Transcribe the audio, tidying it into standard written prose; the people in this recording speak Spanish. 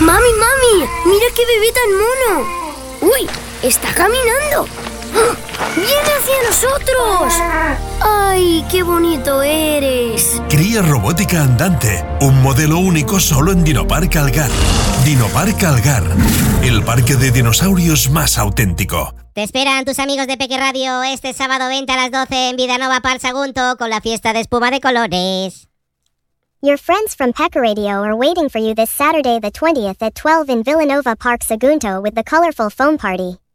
¡Mami! ¡Mira qué bebé tan mono! ¡Uy! ¡Está caminando! ¡Viene hacia nosotros! ¡Ay, qué bonito eres! Cría robótica andante, un modelo único solo en Dinopark Algar. Dinopark Algar, el parque de dinosaurios más auténtico. Te esperan tus amigos de Peque Radio este sábado 20 a las 12 en Vidanova Park Sagunto con la fiesta de espuma de colores. Your friends from Peque Radio are waiting for you this Saturday the 20th at 12 in Villanova Park Sagunto with the colorful foam party.